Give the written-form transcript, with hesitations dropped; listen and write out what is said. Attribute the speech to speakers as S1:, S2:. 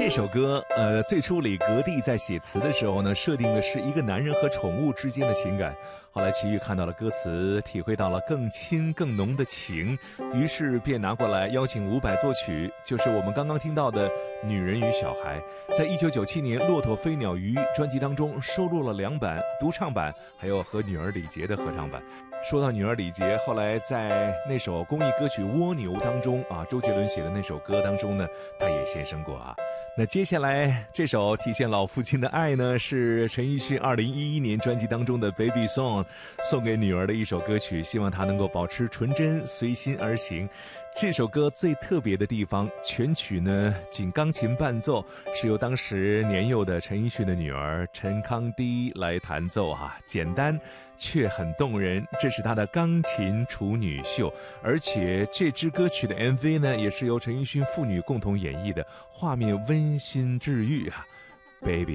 S1: 这首歌，最初李格弟在写词的时候呢，设定的是一个男人和宠物之间的情感。后来齐豫看到了歌词，体会到了更亲更浓的情，于是便拿过来邀请伍佰作曲，就是我们刚刚听到的《女人与小孩》。在1997年《骆驼飞鸟鱼》专辑当中收录了2版，独唱版还有和女儿李杰的合唱版。说到女儿李杰，后来在那首公益歌曲《蜗牛》当中啊，周杰伦写的那首歌当中呢，他也现身过啊。那接下来这首体现老父亲的爱呢，是陈奕迅2011年专辑当中的 Baby Song， 送给女儿的一首歌曲，希望她能够保持纯真，随心而行。这首歌最特别的地方，全曲呢仅钢琴伴奏，是由当时年幼的陈奕迅的女儿陈康迪来弹奏啊，简单却很动人，这是她的钢琴处女秀。而且这支歌曲的 MV 呢，也是由陈奕迅父女共同演绎的，画面温馨治愈啊。Baby